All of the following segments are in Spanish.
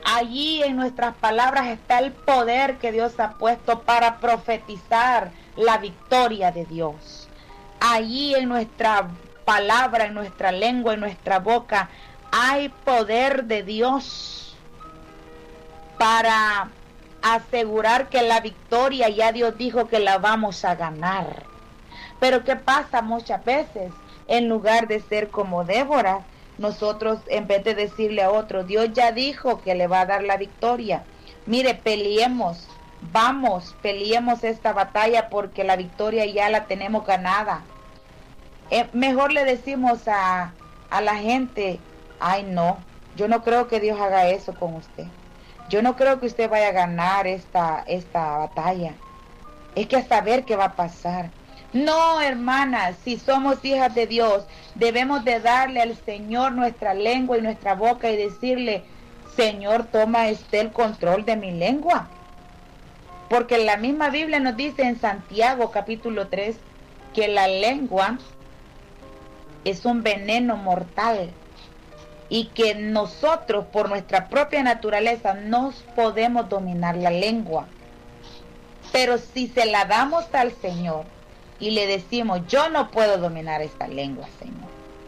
Allí en nuestras palabras está el poder que Dios ha puesto para profetizar la victoria de Dios. Allí en nuestra palabra, en nuestra lengua, en nuestra boca, hay poder de Dios para asegurar que la victoria ya Dios dijo que la vamos a ganar. Pero ¿qué pasa muchas veces? En lugar de ser como Débora, nosotros en vez de decirle a otro, Dios ya dijo que le va a dar la victoria. Mire, peleemos, vamos, peleemos esta batalla porque la victoria ya la tenemos ganada. Mejor le decimos a la gente, ay no, yo no creo que Dios haga eso con usted. Yo no creo que usted vaya a ganar esta batalla. Es que a saber qué va a pasar. No, hermanas, si somos hijas de Dios, debemos de darle al Señor nuestra lengua y nuestra boca y decirle, Señor, toma el control de mi lengua. Porque la misma Biblia nos dice en Santiago capítulo 3 que la lengua es un veneno mortal y que nosotros por nuestra propia naturaleza no podemos dominar la lengua. Pero si se la damos al Señor y le decimos, yo no puedo dominar esta lengua, Señor,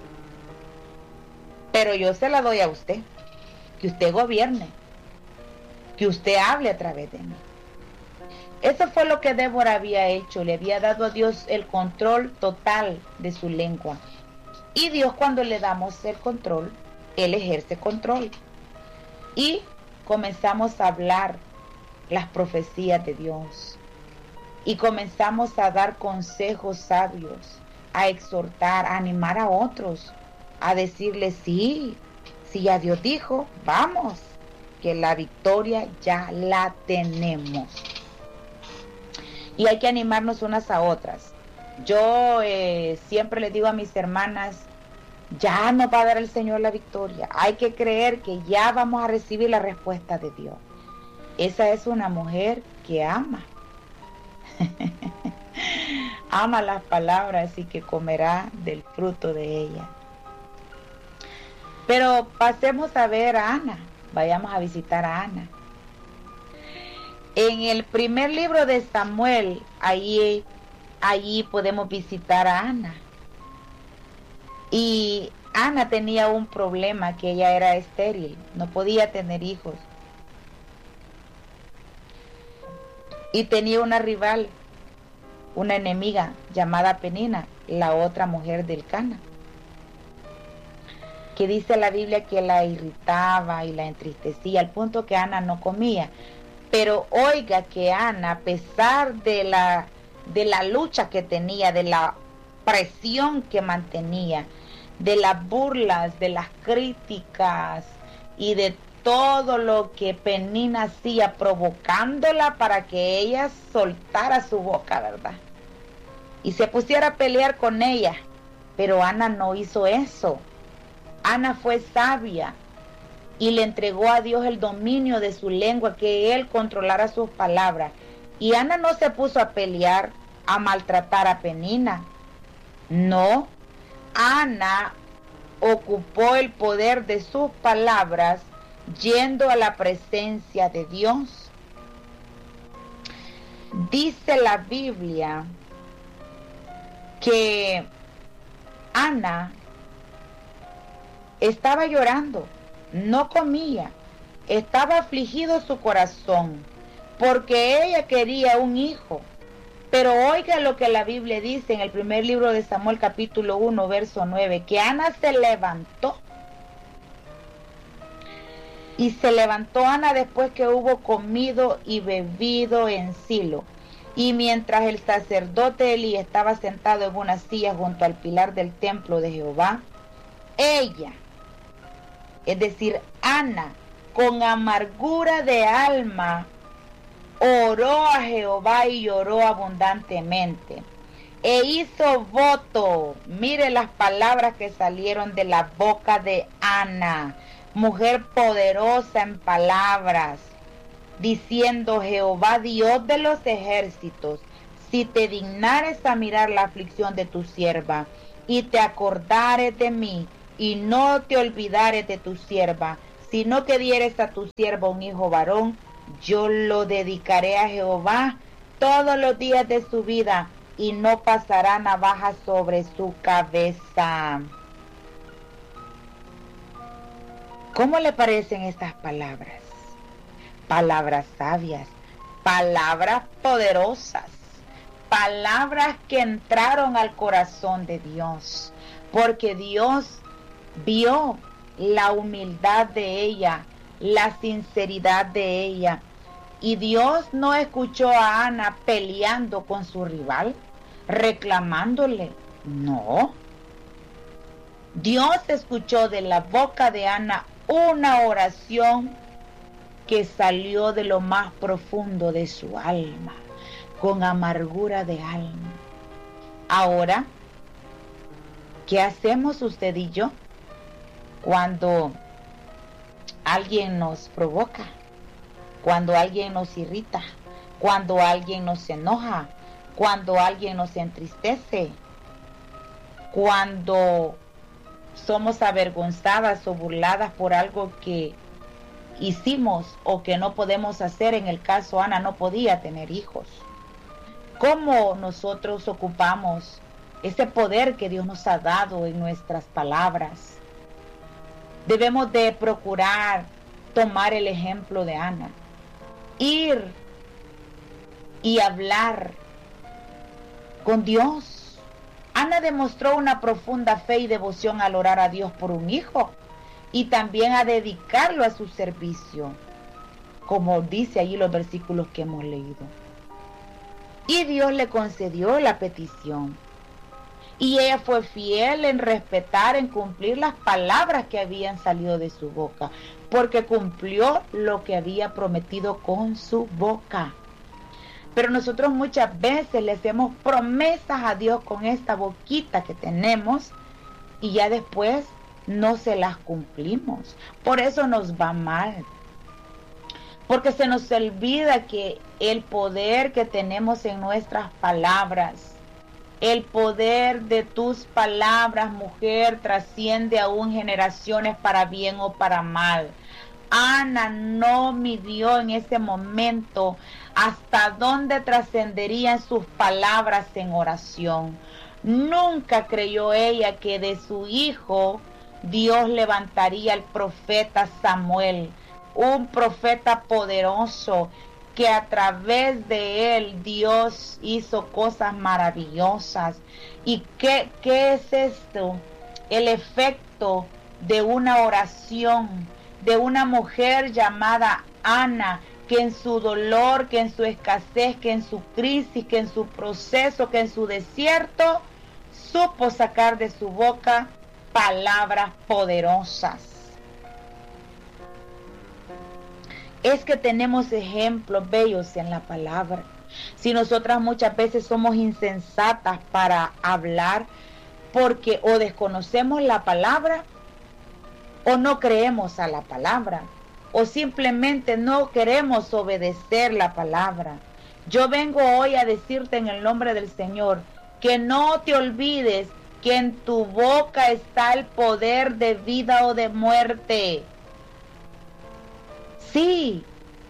pero yo se la doy a usted, que usted gobierne, que usted hable a través de mí. Eso fue lo que Débora había hecho, le había dado a Dios el control total de su lengua. Y Dios, cuando le damos el control, Él ejerce control. Y comenzamos a hablar las profecías de Dios. Y comenzamos a dar consejos sabios, a exhortar, a animar a otros, a decirles, sí, ya Dios dijo, vamos, que la victoria ya la tenemos. Y hay que animarnos unas a otras. Yo siempre les digo a mis hermanas, ya nos va a dar el Señor la victoria. Hay que creer que ya vamos a recibir la respuesta de Dios. Esa es una mujer que ama. Ama las palabras y que comerá del fruto de ella. Pero pasemos a ver a Ana. Vayamos a visitar a Ana. En el primer libro de Samuel, allí podemos visitar a Ana. Y Ana tenía un problema, que ella era estéril, no podía tener hijos. Y tenía una rival, una enemiga llamada Penina, la otra mujer del Cana, que dice la Biblia que la irritaba y la entristecía, al punto que Ana no comía. Pero oiga que Ana, a pesar de la lucha que tenía, de la presión que mantenía, de las burlas, de las críticas y de todo lo que Penina hacía, provocándola para que ella soltara su boca, ¿verdad? Y se pusiera a pelear con ella. Pero Ana no hizo eso. Ana fue sabia y le entregó a Dios el dominio de su lengua, que Él controlara sus palabras. Y Ana no se puso a pelear, a maltratar a Penina. No, Ana ocupó el poder de sus palabras yendo a la presencia de Dios. Dice la Biblia que Ana estaba llorando, no comía, estaba afligido su corazón, porque ella quería un hijo. Pero oiga lo que la Biblia dice en el primer libro de Samuel capítulo 1 verso 9, que Ana se levantó. Y se levantó Ana después que hubo comido y bebido en Silo. Y mientras el sacerdote Elí estaba sentado en una silla junto al pilar del templo de Jehová, ella, es decir, Ana, con amargura de alma, oró a Jehová y lloró abundantemente. E hizo voto. Mire las palabras que salieron de la boca de Ana, mujer poderosa en palabras, diciendo: Jehová, Dios de los ejércitos, si te dignares a mirar la aflicción de tu sierva, y te acordares de mí, y no te olvidares de tu sierva, si no que dieres a tu sierva un hijo varón, yo lo dedicaré a Jehová todos los días de su vida, y no pasará navaja sobre su cabeza. ¿Cómo le parecen estas palabras? Palabras sabias, palabras poderosas, palabras que entraron al corazón de Dios, porque Dios vio la humildad de ella, la sinceridad de ella. Y Dios no escuchó a Ana peleando con su rival, reclamándole. No. Dios escuchó de la boca de Ana una oración que salió de lo más profundo de su alma, con amargura de alma. Ahora, ¿qué hacemos usted y yo cuando alguien nos provoca? Cuando alguien nos irrita, cuando alguien nos enoja, cuando alguien nos entristece, cuando somos avergonzadas o burladas por algo que hicimos o que no podemos hacer. En el caso, Ana no podía tener hijos. ¿Cómo nosotros ocupamos ese poder que Dios nos ha dado en nuestras palabras? Debemos de procurar tomar el ejemplo de Ana, ir y hablar con Dios. Ana demostró una profunda fe y devoción al orar a Dios por un hijo y también a dedicarlo a su servicio, como dice allí los versículos que hemos leído. Y Dios le concedió la petición. Y ella fue fiel en respetar, en cumplir las palabras que habían salido de su boca, porque cumplió lo que había prometido con su boca. Pero nosotros muchas veces le hacemos promesas a Dios con esta boquita que tenemos y ya después no se las cumplimos. Por eso nos va mal. Porque se nos olvida que el poder que tenemos en nuestras palabras, el poder de tus palabras, mujer, trasciende aún generaciones para bien o para mal. Ana no midió en ese momento hasta dónde trascenderían sus palabras en oración. Nunca creyó ella que de su hijo Dios levantaría al profeta Samuel, un profeta poderoso, que a través de él Dios hizo cosas maravillosas. ¿Y qué es esto? El efecto de una oración de una mujer llamada Ana, que en su dolor, que en su escasez, que en su crisis, que en su proceso, que en su desierto, supo sacar de su boca palabras poderosas. Es que tenemos ejemplos bellos en la palabra. Si nosotras muchas veces somos insensatas para hablar porque o desconocemos la palabra o no creemos a la palabra o simplemente no queremos obedecer la palabra. Yo vengo hoy a decirte en el nombre del Señor que no te olvides que en tu boca está el poder de vida o de muerte. Sí,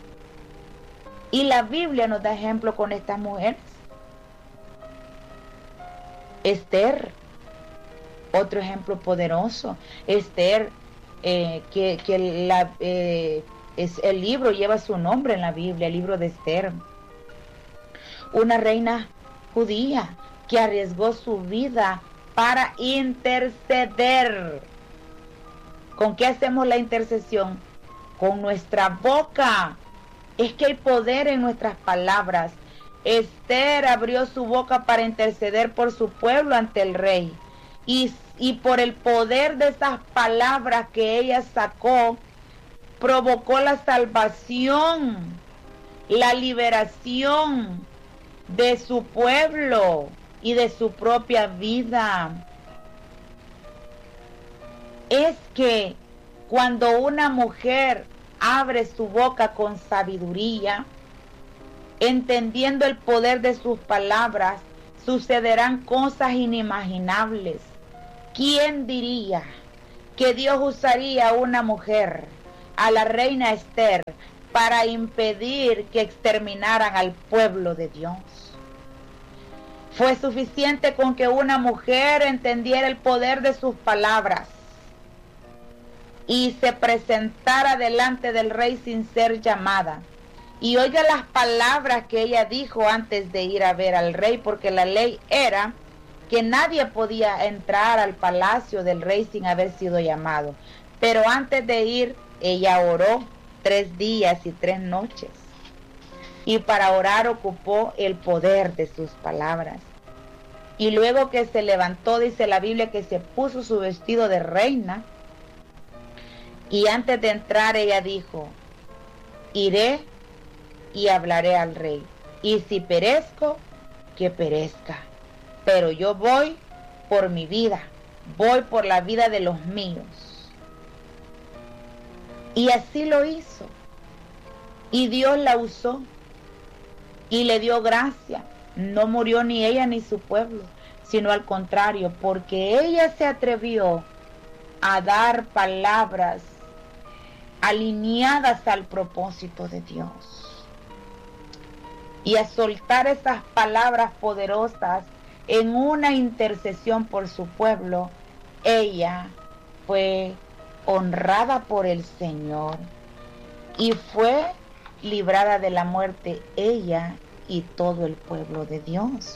y la Biblia nos da ejemplo con estas mujeres. Esther, otro ejemplo poderoso. Esther, es el libro lleva su nombre en la Biblia, el libro de Esther. Una reina judía que arriesgó su vida para interceder. ¿Con qué hacemos la intercesión? Con nuestra boca. Es que hay poder en nuestras palabras. Esther abrió su boca para interceder por su pueblo ante el rey. Y por el poder de esas palabras que ella sacó, provocó la salvación, la liberación de su pueblo y de su propia vida. Es que cuando una mujer abre su boca con sabiduría, entendiendo el poder de sus palabras, sucederán cosas inimaginables. ¿Quién diría que Dios usaría a una mujer a la reina Esther para impedir que exterminaran al pueblo de Dios. Fue suficiente con que una mujer entendiera el poder de sus palabras y se presentara delante del rey sin ser llamada. Y oiga las palabras que ella dijo antes de ir a ver al rey, porque la ley era que nadie podía entrar al palacio del rey sin haber sido llamado. Pero antes de ir, ella oró 3 días y 3 noches. Y para orar ocupó el poder de sus palabras. Y luego que se levantó, dice la Biblia, que se puso su vestido de reina. Y antes de entrar ella dijo: iré y hablaré al rey. Y si perezco, que perezca. Pero yo voy por mi vida, voy por la vida de los míos. Y así lo hizo. Y Dios la usó y le dio gracia. No murió ni ella ni su pueblo, sino al contrario, porque ella se atrevió a dar palabras alineadas al propósito de Dios y a soltar esas palabras poderosas en una intercesión por su pueblo. Ella fue honrada por el Señor y fue librada de la muerte, ella y todo el pueblo de Dios.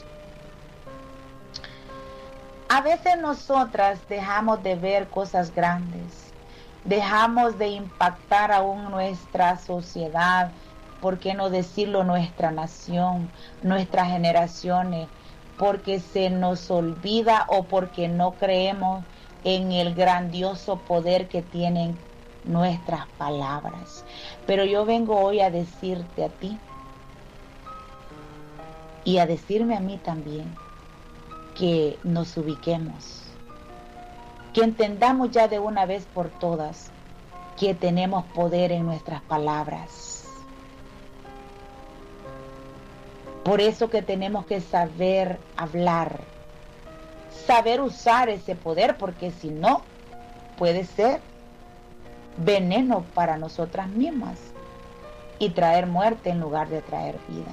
A veces nosotras dejamos de ver cosas grandes, dejamos de impactar aún nuestra sociedad, ¿por qué no decirlo nuestra nación, nuestras generaciones? Porque se nos olvida o porque no creemos en el grandioso poder que tienen nuestras palabras. Pero yo vengo hoy a decirte a ti y a decirme a mí también que nos ubiquemos, que entendamos ya de una vez por todas que tenemos poder en nuestras palabras. Por eso que tenemos que saber hablar, saber usar ese poder, porque si no, puede ser veneno para nosotras mismas y traer muerte en lugar de traer vida.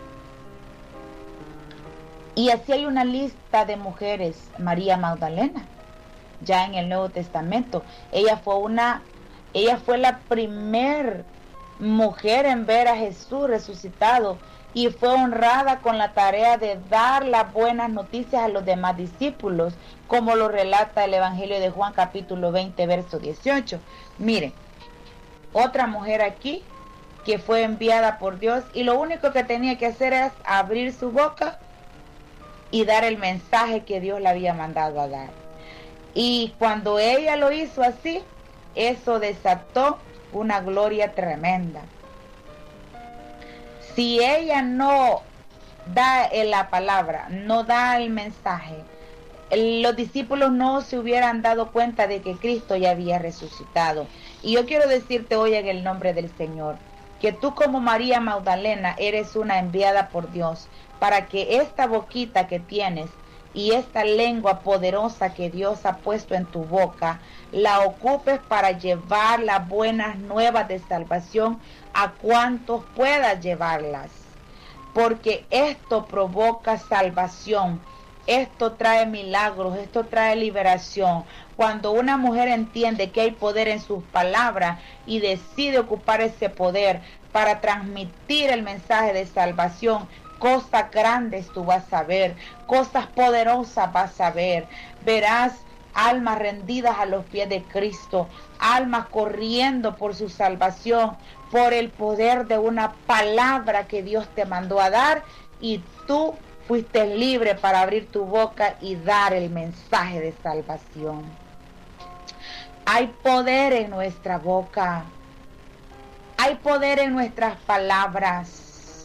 Y así hay una lista de mujeres. María Magdalena, ya en el Nuevo Testamento, ella fue la primer mujer en ver a Jesús resucitado y fue honrada con la tarea de dar las buenas noticias a los demás discípulos, como lo relata el Evangelio de Juan capítulo 20, verso 18. Miren, otra mujer aquí que fue enviada por Dios y lo único que tenía que hacer es abrir su boca y dar el mensaje que Dios le había mandado a dar. Y cuando ella lo hizo así, eso desató una gloria tremenda. Si ella no da la palabra, no da el mensaje, los discípulos no se hubieran dado cuenta de que Cristo ya había resucitado. Y yo quiero decirte hoy en el nombre del Señor, que tú como María Magdalena eres una enviada por Dios para que esta boquita que tienes y esta lengua poderosa que Dios ha puesto en tu boca, la ocupes para llevar las buenas nuevas de salvación a cuantos puedas llevarlas. Porque esto provoca salvación, esto trae milagros, esto trae liberación. Cuando una mujer entiende que hay poder en sus palabras y decide ocupar ese poder para transmitir el mensaje de salvación, cosas grandes tú vas a ver, cosas poderosas vas a ver. Verás almas rendidas a los pies de Cristo, almas corriendo por su salvación, por el poder de una palabra que Dios te mandó a dar y tú fuiste libre para abrir tu boca y dar el mensaje de salvación. Hay poder en nuestra boca, hay poder en nuestras palabras.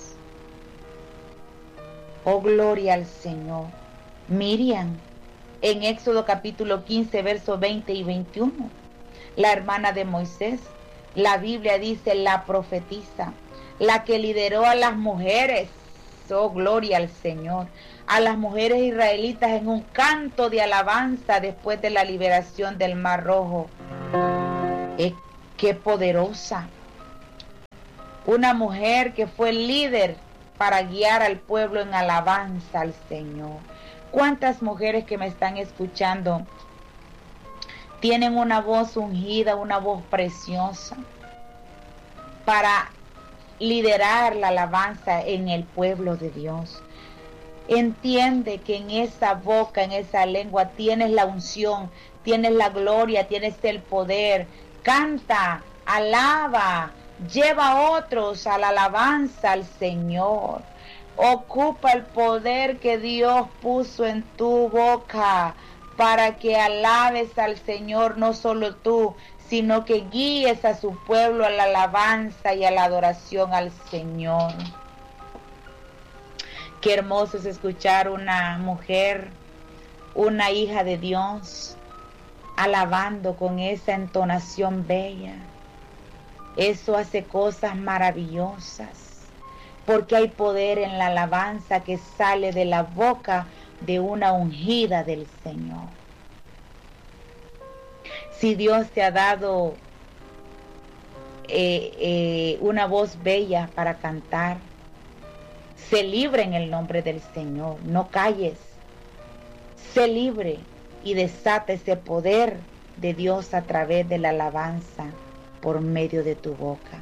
Oh, gloria al Señor. Miriam, en Éxodo capítulo 15, versos 20 y 21, la hermana de Moisés, la Biblia dice la profetisa, la que lideró a las mujeres, oh, gloria al Señor, a las mujeres israelitas en un canto de alabanza después de la liberación del Mar Rojo. qué poderosa. Una mujer que fue líder para guiar al pueblo en alabanza al Señor. ¿Cuántas mujeres que me están escuchando tienen una voz ungida, una voz preciosa para liderar la alabanza en el pueblo de Dios? Entiende que en esa boca, en esa lengua tienes la unción, tienes la gloria, tienes el poder. Canta, alaba, lleva a otros a la alabanza al Señor. Ocupa el poder que Dios puso en tu boca para que alabes al Señor, no solo tú, sino que guíes a su pueblo a la alabanza y a la adoración al Señor. Qué hermoso es escuchar una mujer, una hija de Dios, alabando con esa entonación bella. Eso hace cosas maravillosas, porque hay poder en la alabanza que sale de la boca de una ungida del Señor. Si Dios te ha dado una voz bella para cantar, sé libre en el nombre del Señor, no calles, sé libre y desata ese poder de Dios a través de la alabanza por medio de tu boca.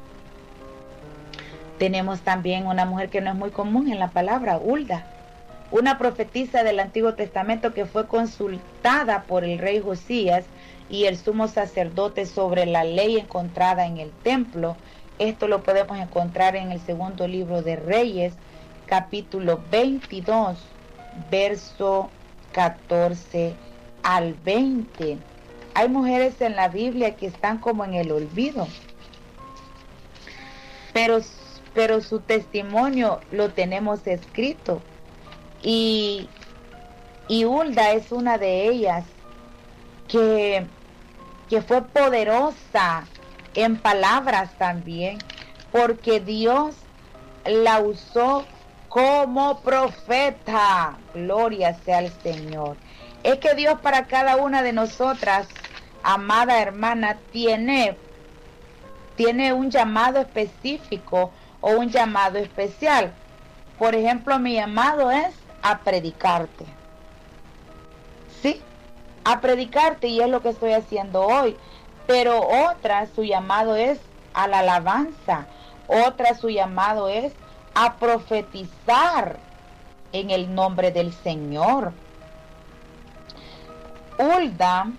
Tenemos también una mujer que no es muy común en la palabra, Hulda, una profetisa del Antiguo Testamento que fue consultada por el rey Josías y el sumo sacerdote sobre la ley encontrada en el templo. Esto lo podemos encontrar en el segundo libro de Reyes, capítulo 22, verso 14 al 20. Hay mujeres en la Biblia que están como en el olvido, pero su testimonio lo tenemos escrito. Y Hulda es una de ellas que fue poderosa en palabras también, porque Dios la usó como profeta. Gloria sea al Señor. Es que Dios para cada una de nosotras, amada hermana, tiene un llamado específico o un llamado especial. Por ejemplo, mi llamado es a predicarte. ¿Sí? A predicarte, y es lo que estoy haciendo hoy. Pero otra, su llamado es a la alabanza. Otra, su llamado es a profetizar en el nombre del Señor. Hulda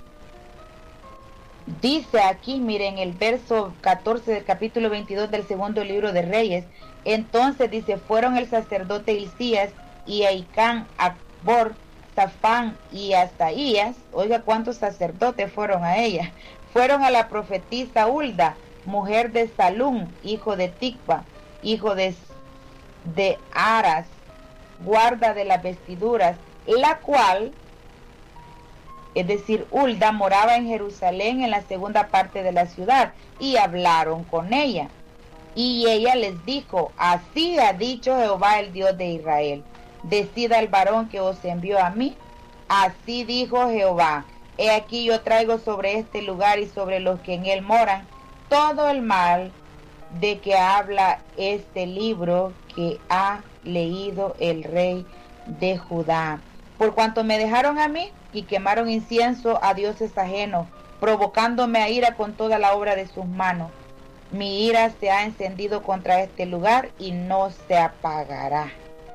dice aquí, miren, el verso 14 del capítulo 22 del segundo libro de Reyes. Entonces dice, fueron el sacerdote Hilcías y Ahicam, Acbor, Safán y Asaías. Oiga cuántos sacerdotes fueron a ella. Fueron a la profetisa Hulda, mujer de Salún, hijo de Ticva, hijo de Aras, guarda de las vestiduras, la cual, es decir, Hulda, moraba en Jerusalén, en la segunda parte de la ciudad, y hablaron con ella. Y ella les dijo, así ha dicho Jehová, el Dios de Israel, decida el varón que os envió a mí. Así dijo Jehová, he aquí yo traigo sobre este lugar y sobre los que en él moran todo el mal de que habla este libro que ha leído el rey de Judá. Por cuanto me dejaron a mí y quemaron incienso a dioses ajenos, provocándome a ira con toda la obra de sus manos. Mi ira se ha encendido contra este lugar y no se apagará.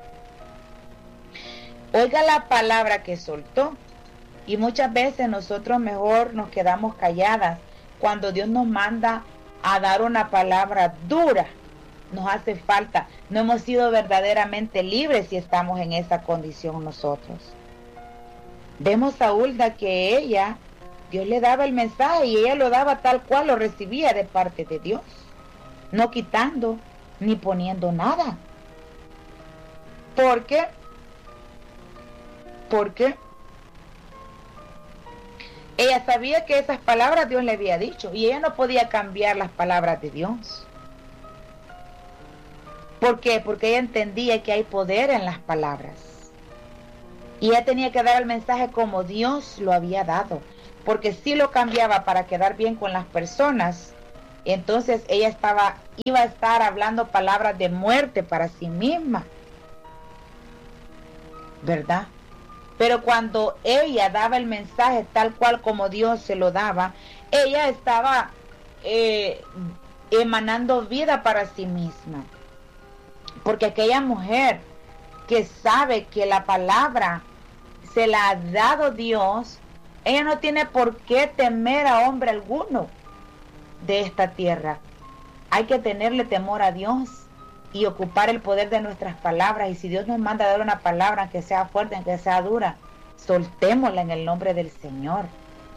Oiga la palabra que soltó. Y muchas veces nosotros mejor nos quedamos calladas cuando Dios nos manda a dar una palabra dura. Nos hace falta. No hemos sido verdaderamente libres si estamos en esa condición nosotros. Vemos a Hulda que ella, Dios le daba el mensaje y ella lo daba tal cual lo recibía de parte de Dios. No quitando ni poniendo nada. ¿Por qué? Porque ella sabía que esas palabras Dios le había dicho y ella no podía cambiar las palabras de Dios. ¿Por qué? Porque ella entendía que hay poder en las palabras. Y ella tenía que dar el mensaje como Dios lo había dado. porque si lo cambiaba para quedar bien con las personas, entonces ella iba a estar hablando palabras de muerte para sí misma, ¿verdad? Pero cuando ella daba el mensaje tal cual como Dios se lo daba, ella estaba emanando vida para sí misma. Porque aquella mujer que sabe que la palabra se la ha dado Dios, ella no tiene por qué temer a hombre alguno de esta tierra. Hay que tenerle temor a Dios y ocupar el poder de nuestras palabras. Y si Dios nos manda a dar una palabra, que sea fuerte, que sea dura, soltémosla en el nombre del Señor.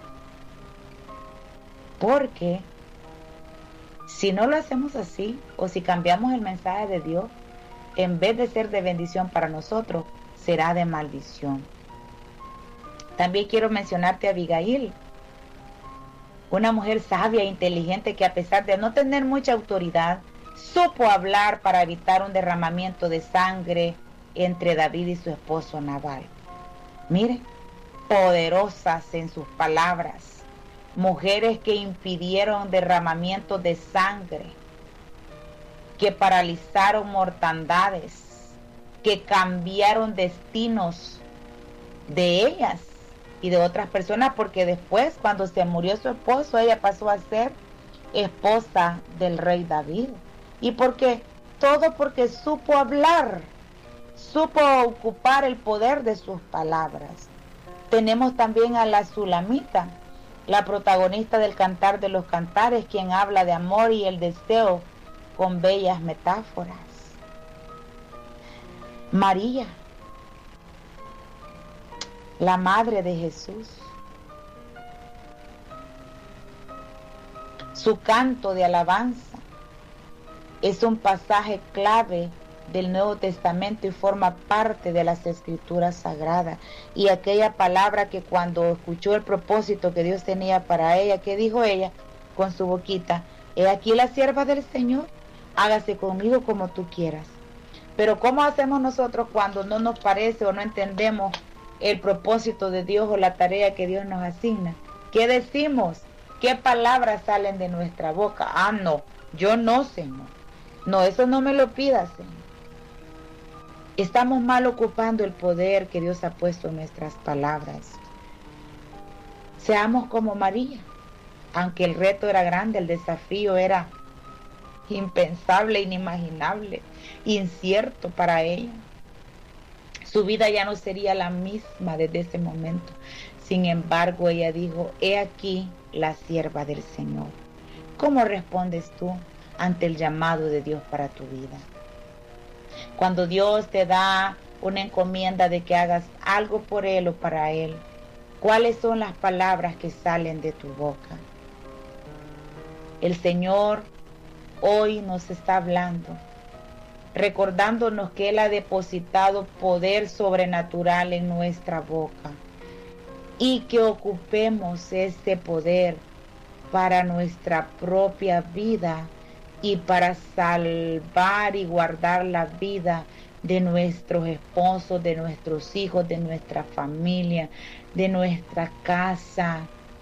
Porque si no lo hacemos así, o si cambiamos el mensaje de Dios, en vez de ser de bendición para nosotros, será de maldición. También quiero mencionarte a Abigail, una mujer sabia e inteligente que, a pesar de no tener mucha autoridad, supo hablar para evitar un derramamiento de sangre entre David y su esposo Nabal. Mire, poderosas en sus palabras, mujeres que impidieron derramamiento de sangre, que paralizaron mortandades, que cambiaron destinos de ellas y de otras personas, porque después, cuando se murió su esposo, ella pasó a ser esposa del rey David. ¿Y por qué? Todo porque supo hablar, supo ocupar el poder de sus palabras. Tenemos también a la Sulamita, la protagonista del Cantar de los Cantares, quien habla de amor y el deseo con bellas metáforas. María, la madre de Jesús, su canto de alabanza es un pasaje clave del Nuevo Testamento y forma parte de las Escrituras Sagradas. Y aquella palabra que cuando escuchó el propósito que Dios tenía para ella, ¿qué dijo ella con su boquita? He aquí la sierva del Señor, hágase conmigo como tú quieras. Pero ¿cómo hacemos nosotros cuando no nos parece o no entendemos el propósito de Dios o la tarea que Dios nos asigna? ¿Qué decimos? ¿Qué palabras salen de nuestra boca? Ah, no, yo no, Señor. No, eso no me lo pidas, Señor. Estamos mal ocupando el poder que Dios ha puesto en nuestras palabras. Seamos como María. Aunque el reto era grande, el desafío era impensable, inimaginable, incierto para ella. Su vida ya no sería la misma desde ese momento. Sin embargo, ella dijo, he aquí la sierva del Señor. ¿Cómo respondes tú ante el llamado de Dios para tu vida? Cuando Dios te da una encomienda de que hagas algo por Él o para Él, ¿cuáles son las palabras que salen de tu boca? El Señor hoy nos está hablando, recordándonos que Él ha depositado poder sobrenatural en nuestra boca y que ocupemos ese poder para nuestra propia vida y para salvar y guardar la vida de nuestros esposos, de nuestros hijos, de nuestra familia, de nuestra casa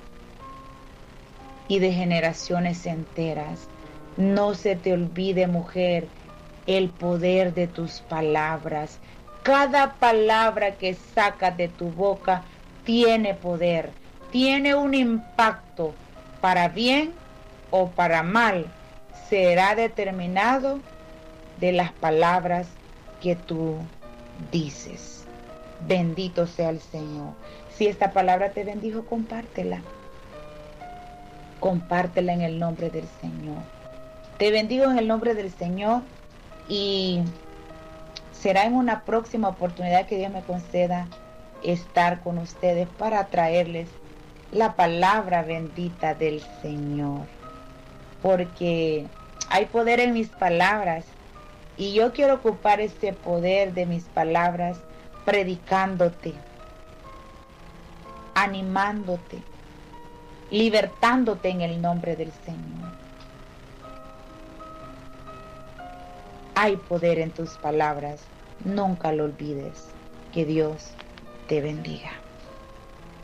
y de generaciones enteras. No se te olvide, mujer, el poder de tus palabras. Cada palabra que sacas de tu boca tiene poder, tiene un impacto, para bien o para mal. Será determinado de las palabras que tú dices. Bendito sea el Señor. Si esta palabra te bendijo, compártela. Compártela en el nombre del Señor. Te bendigo en el nombre del Señor y será en una próxima oportunidad que Dios me conceda estar con ustedes para traerles la palabra bendita del Señor. Porque hay poder en mis palabras y yo quiero ocupar ese poder de mis palabras predicándote, animándote, libertándote en el nombre del Señor. Hay poder en tus palabras, nunca lo olvides. Que Dios te bendiga.